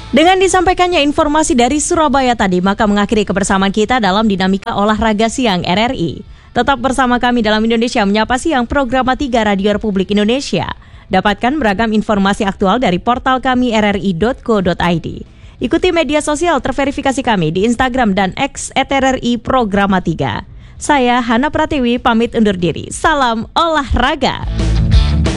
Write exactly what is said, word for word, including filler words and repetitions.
Dengan disampaikannya informasi dari Surabaya tadi, maka mengakhiri kebersamaan kita dalam Dinamika Olahraga Siang R R I. Tetap bersama kami dalam Indonesia Menyapa Siang, program tiga Radio Republik Indonesia. Dapatkan beragam informasi aktual dari portal kami r r i dot co dot i d. Ikuti media sosial terverifikasi kami di Instagram dan X at R R I Programa tiga. Saya Hana Pratiwi pamit undur diri. Salam olahraga.